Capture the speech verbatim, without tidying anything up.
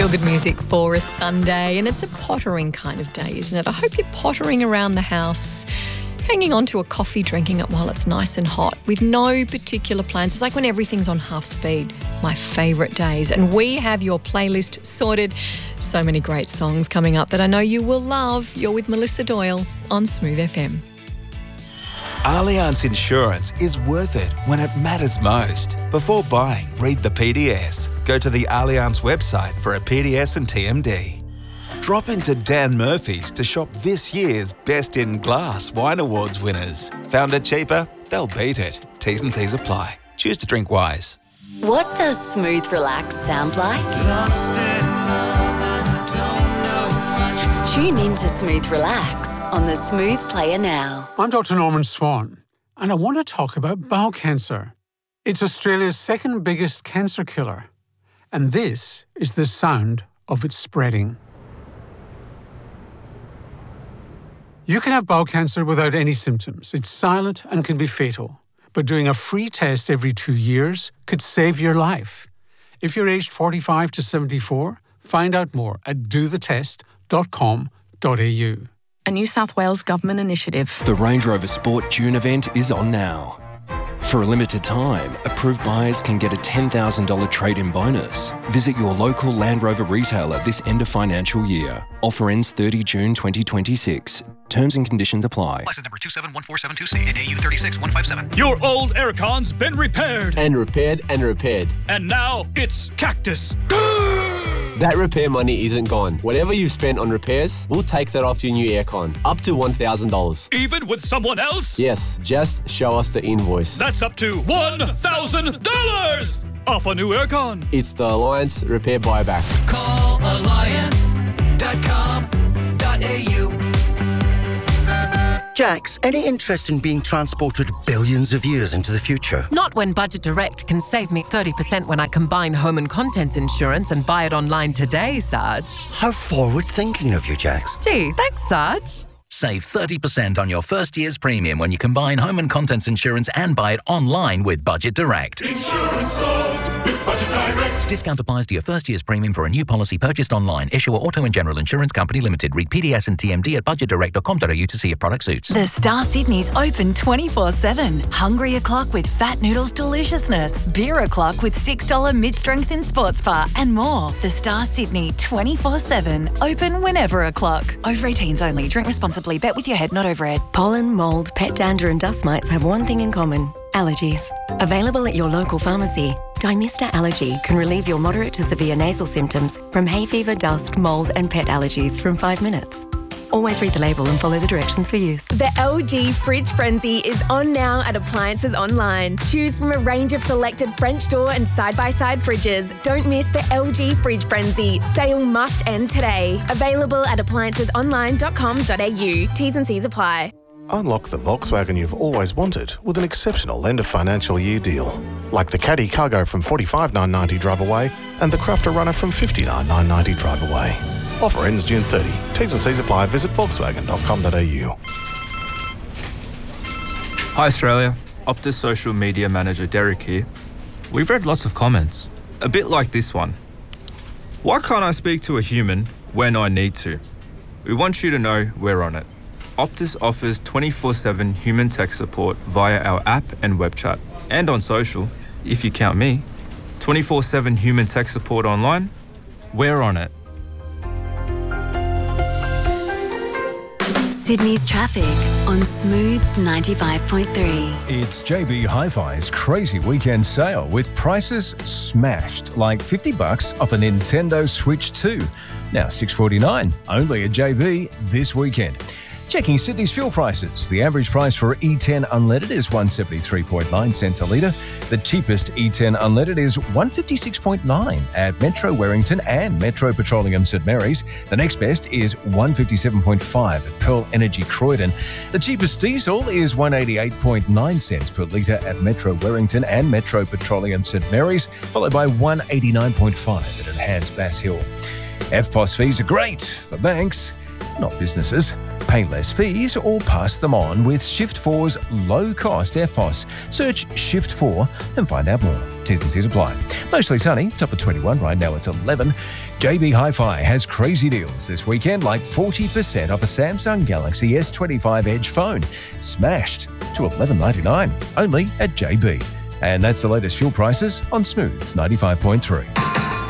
feel-good music for a Sunday, and it's a pottering kind of day, isn't it? I hope you're pottering around the house, hanging on to a coffee, drinking it while it's nice and hot, with no particular plans. It's like when everything's on half speed, my favourite days. And we have your playlist sorted. So many great songs coming up that I know you will love. You're with Melissa Doyle on Smooth F M. Allianz Insurance is worth it when it matters most. Before buying, read the P D S. Go to the Allianz website for a P D S and T M D. Drop into Dan Murphy's to shop this year's Best in Glass Wine Awards winners. Found it cheaper? They'll beat it. T's and C's apply. Choose to drink wise. What does smooth relax sound like? Lost in love and don't know much. Tune in to Smooth Relax on the Smooth Player now. I'm Doctor Norman Swan, and I want to talk about bowel cancer. It's Australia's second biggest cancer killer, and this is the sound of it spreading. You can have bowel cancer without any symptoms. It's silent and can be fatal. But doing a free test every two years could save your life. If you're aged forty-five to seventy-four, find out more at do the test dot com dot a u. A New South Wales government initiative. The Range Rover Sport June event is on now. For a limited time, approved buyers can get a ten thousand dollars trade-in bonus. Visit your local Land Rover retailer this end of financial year. Offer ends thirtieth of June twenty twenty-six. Terms and conditions apply. License number two seven one four seven two C and A U three six one five seven. Your old aircon's been repaired. And repaired and repaired. And now it's Cactus. That repair money isn't gone. Whatever you've spent on repairs, we'll take that off your new aircon. Up to one thousand dollars. Even with someone else? Yes, just show us the invoice. That's up to one thousand dollars off a new aircon. It's the Alliance Repair Buyback. Call alliance dot com dot a u. Jax, any interest in being transported billions of years into the future? Not when Budget Direct can save me thirty percent when I combine home and contents insurance and buy it online today, Sarge. How forward-thinking of you, Jax. Gee, thanks, Sarge. Save thirty percent on your first year's premium when you combine home and contents insurance and buy it online with Budget Direct. Insurance solved with Budget Direct. Discount applies to your first year's premium for a new policy purchased online. Issuer Auto and General Insurance Company Limited. Read P D S and T M D at budget direct dot com dot a u to see if product suits. The Star Sydney's open twenty-four seven. Hungry o'clock with Fat Noodles Deliciousness. Beer o'clock with six dollars mid-strength in sports bar and more. The Star Sydney twenty-four seven. Open whenever o'clock. Over eighteens only. Drink responsibly. Bet with your head, not overhead. Pollen, mould, pet dander and dust mites have one thing in common. Allergies. Available at your local pharmacy, Dymista Allergy can relieve your moderate to severe nasal symptoms from hay fever, dust, mould and pet allergies from five minutes. Always read the label and follow the directions for use. The L G Fridge Frenzy is on now at Appliances Online. Choose from a range of selected French door and side-by-side fridges. Don't miss the L G Fridge Frenzy. Sale must end today. Available at appliances online dot com dot a u. T's and C's apply. Unlock the Volkswagen you've always wanted with an exceptional end of financial year deal. Like the Caddy Cargo from forty-five thousand nine hundred ninety drive away and the Crafter Runner from fifty-nine thousand nine hundred ninety drive away. Offer ends June thirtieth. T's and C's apply. Visit volkswagen dot com dot a u. Hi Australia, Optus social media manager Derek here. We've read lots of comments, a bit like this one. Why can't I speak to a human when I need to? We want you to know we're on it. Optus offers twenty-four seven human tech support via our app and web chat, and on social, if you count me. twenty-four seven human tech support online, we're on it. Sydney's traffic on Smooth ninety-five point three. It's J B Hi-Fi's crazy weekend sale with prices smashed, like fifty bucks off a Nintendo Switch two. Now six forty-nine, only at J B this weekend. Checking Sydney's fuel prices. The average price for E ten unleaded is one seventy-three point nine cents a litre. The cheapest E ten unleaded is one fifty-six point nine at Metro Werrington and Metro Petroleum St Mary's. The next best is one fifty-seven point five at Pearl Energy Croydon. The cheapest diesel is one eighty-eight point nine cents per litre at Metro Werrington and Metro Petroleum St Mary's, followed by one eighty-nine point five at Enhanced Bass Hill. F P O S fees are great for banks, not businesses. Pay less fees or pass them on with Shift four's low-cost F P O S. Search Shift four and find out more. T's and C's apply. Mostly sunny, top of twenty-one. Right now it's eleven. J B Hi-Fi has crazy deals this weekend, like forty percent off a Samsung Galaxy S twenty-five Edge phone. Smashed to eleven ninety-nine, only at J B. And that's the latest fuel prices on Smooth ninety-five point three.